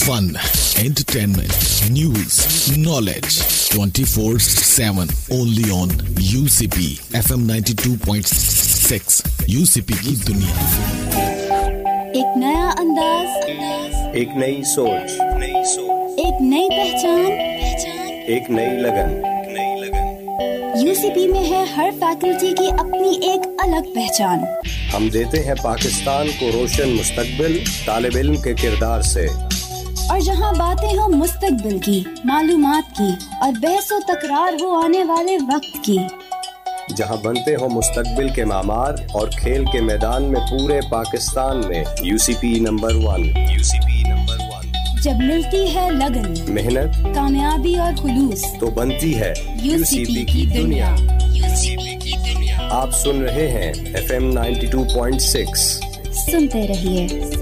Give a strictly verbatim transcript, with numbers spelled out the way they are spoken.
Fun, entertainment, news, knowledge, twenty-four seven only on U C P F M ninety-two point six. U C P की दुनिया। एक नया अंदाज, एक नई सोच, नई सोच, एक नई पहचान, पहचान, एक नई लगन, नई लगन। यूसीपी में है हर फैकल्टी की अपनी एक अलग पहचान। हम देते हैं पाकिस्तान को रोशन मुस्तकबिल तालिब इल्म के किरदार से। और जहां बातें हो मुस्तकबिल की, मालूमात की और बहसो तकरार हो आने वाले वक्त की, जहां बनते हो मुस्तकबिल के मामार और खेल के मैदान में पूरे पाकिस्तान में UCP number one, UCP number one. जब मिलती है लगन, मेहनत, कामयाबी और खुलूस, तो बनती है यूसीपी की दुनिया। यूसीपी की दुनिया। आप सुन रहे हैं F M ninety two point six. सुनते रहिए।